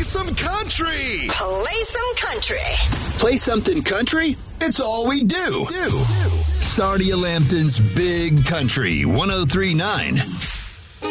play some country. Play some country. Play something country? It's all we do. Sardia Lampton's Big Country 103.9.